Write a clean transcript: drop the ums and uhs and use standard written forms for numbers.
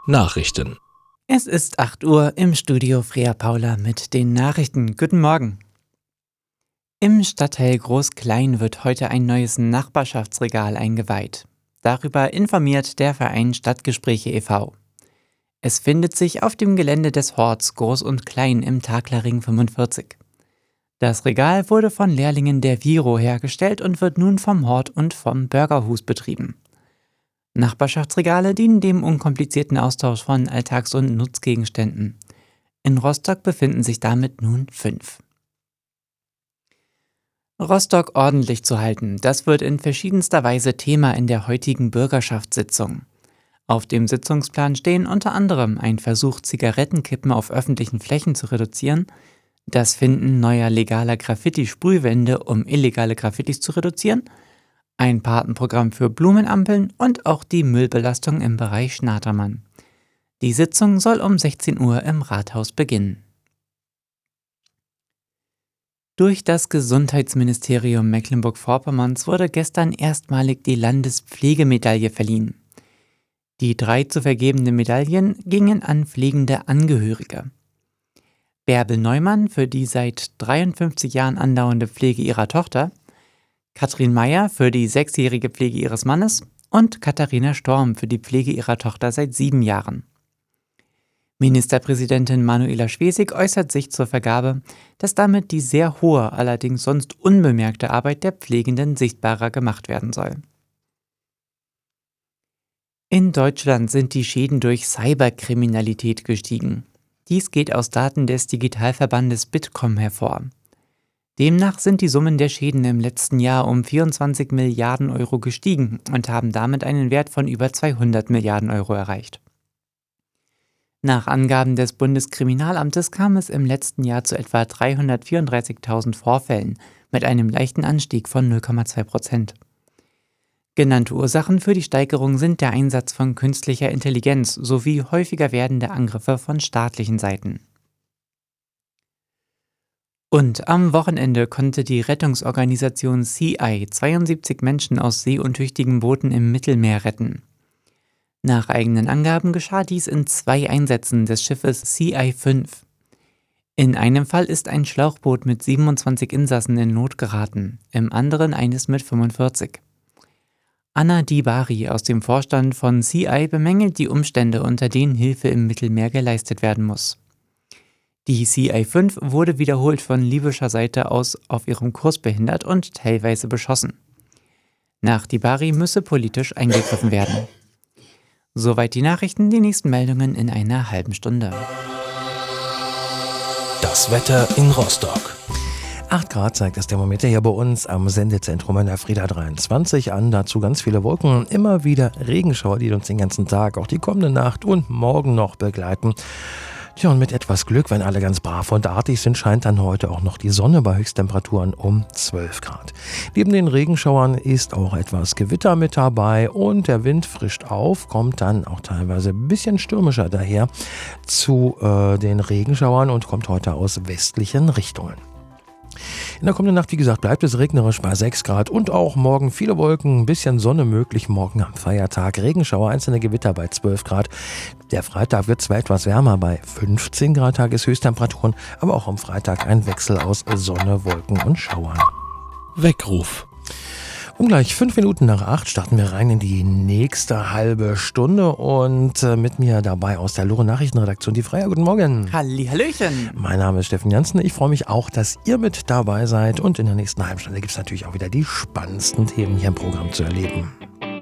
Nachrichten. Es ist 8 Uhr im Studio Freya Paula mit den Nachrichten. Guten Morgen. Im Stadtteil Groß-Klein wird heute ein neues Nachbarschaftsregal eingeweiht. Darüber informiert der Verein Stadtgespräche e.V. Es findet sich auf dem Gelände des Horts Groß und Klein im Taklerring 45. Das Regal wurde von Lehrlingen der Viro hergestellt und wird nun vom Hort und vom Burgerhus betrieben. Nachbarschaftsregale dienen dem unkomplizierten Austausch von Alltags- und Nutzgegenständen. In Rostock befinden sich damit nun 5. Rostock ordentlich zu halten, das wird in verschiedenster Weise Thema in der heutigen Bürgerschaftssitzung. Auf dem Sitzungsplan stehen unter anderem ein Versuch, Zigarettenkippen auf öffentlichen Flächen zu reduzieren, das Finden neuer legaler Graffiti-Sprühwände, um illegale Graffitis zu reduzieren, ein Patenprogramm für Blumenampeln und auch die Müllbelastung im Bereich Schnatermann. Die Sitzung soll um 16 Uhr im Rathaus beginnen. Durch das Gesundheitsministerium Mecklenburg-Vorpommerns wurde gestern erstmalig die Landespflegemedaille verliehen. Die 3 zu vergebenden Medaillen gingen an pflegende Angehörige. Bärbel Neumann für die seit 53 Jahren andauernde Pflege ihrer Tochter, Katrin Meyer für die 6-jährige Pflege ihres Mannes und Katharina Storm für die Pflege ihrer Tochter seit 7 Jahren. Ministerpräsidentin Manuela Schwesig äußert sich zur Vergabe, dass damit die sehr hohe, allerdings sonst unbemerkte Arbeit der Pflegenden sichtbarer gemacht werden soll. In Deutschland sind die Schäden durch Cyberkriminalität gestiegen. Dies geht aus Daten des Digitalverbandes Bitkom hervor. Demnach sind die Summen der Schäden im letzten Jahr um 24 Milliarden Euro gestiegen und haben damit einen Wert von über 200 Milliarden Euro erreicht. Nach Angaben des Bundeskriminalamtes kam es im letzten Jahr zu etwa 334.000 Vorfällen mit einem leichten Anstieg von 0,2%. Genannte Ursachen für die Steigerung sind der Einsatz von künstlicher Intelligenz sowie häufiger werdende Angriffe von staatlichen Seiten. Und am Wochenende konnte die Rettungsorganisation CI 72 Menschen aus seeuntüchtigen Booten im Mittelmeer retten. Nach eigenen Angaben geschah dies in 2 Einsätzen des Schiffes CI-5. In einem Fall ist ein Schlauchboot mit 27 Insassen in Not geraten, im anderen eines mit 45. Anna Dibari aus dem Vorstand von CI bemängelt die Umstände, unter denen Hilfe im Mittelmeer geleistet werden muss. Die CI-5 wurde wiederholt von libyscher Seite aus auf ihrem Kurs behindert und teilweise beschossen. Nach Dibari müsse politisch eingegriffen werden. Soweit die Nachrichten, die nächsten Meldungen in einer halben Stunde. Das Wetter in Rostock. 8 Grad zeigt das Thermometer hier bei uns am Sendezentrum an der Frieda 23 an. Dazu ganz viele Wolken, immer wieder Regenschauer, die uns den ganzen Tag, auch die kommende Nacht und morgen noch begleiten. Tja, und mit etwas Glück, wenn alle ganz brav und artig sind, scheint dann heute auch noch die Sonne bei Höchsttemperaturen um 12 Grad. Neben den Regenschauern ist auch etwas Gewitter mit dabei und der Wind frischt auf, kommt dann auch teilweise ein bisschen stürmischer daher zu den Regenschauern und kommt heute aus westlichen Richtungen. In der kommenden Nacht, wie gesagt, bleibt es regnerisch bei 6 Grad und auch morgen viele Wolken, ein bisschen Sonne möglich, morgen am Feiertag, Regenschauer, einzelne Gewitter bei 12 Grad. Der Freitag wird zwar etwas wärmer bei 15 Grad Tageshöchsttemperaturen, aber auch am Freitag ein Wechsel aus Sonne, Wolken und Schauern. Weckruf. Um gleich 5 Minuten nach 8 starten wir rein in die nächste halbe Stunde und mit mir dabei aus der Lore Nachrichtenredaktion die Freya. Guten Morgen. Hallihallöchen. Mein Name ist Steffen Janssen. Ich freue mich auch, dass ihr mit dabei seid und in der nächsten halben Stunde gibt es natürlich auch wieder die spannendsten Themen hier im Programm zu erleben.